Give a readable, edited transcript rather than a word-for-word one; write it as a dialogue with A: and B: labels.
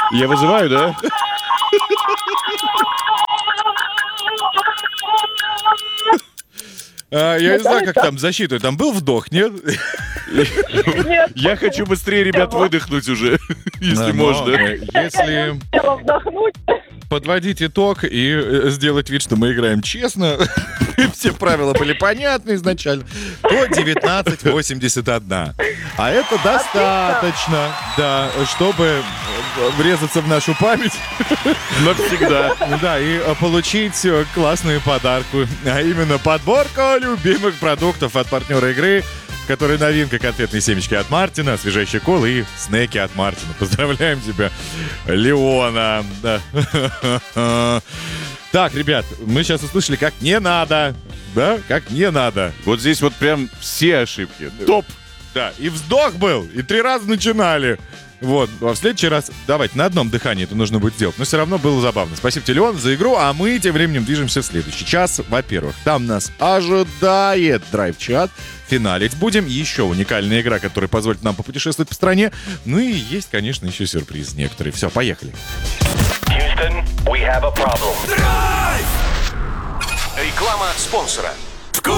A: Я вызываю, да?
B: Я не знаю, как там засчитывают. Там был вдох, нет?
C: Нет,
A: Я хочу быстрее, ребят, выдохнуть уже, если можно.
B: Если
C: хотела вдохнуть.
B: подводить итог и сделать вид, что мы играем честно, все правила были понятны изначально, то 1981. А это достаточно, да, чтобы врезаться в нашу память.
A: Навсегда.
B: Да, и получить классную подарку, а именно подборку любимых продуктов от партнера игры, который новинка: конфетные семечки от Мартина, освежающий кол и снеки от Мартина. Поздравляем тебя, Леона. Да. Так, ребят, мы сейчас услышали, как не надо. Да, как не надо.
A: Вот здесь вот прям все ошибки. Топ.
B: Да, и вздох был, и 3 раза начинали. Вот, а в следующий раз давайте на одном дыхании это нужно будет сделать. Но все равно было забавно. Спасибо тебе, Леон, за игру. А мы тем временем движемся в следующий час. Во-первых, там нас ожидает драйв-чат. Финалить будем. Еще уникальная игра, которая позволит нам попутешествовать по стране. Ну и есть, конечно, еще сюрприз некоторые. Все, поехали.
D: Houston, we have a problem. Реклама спонсора.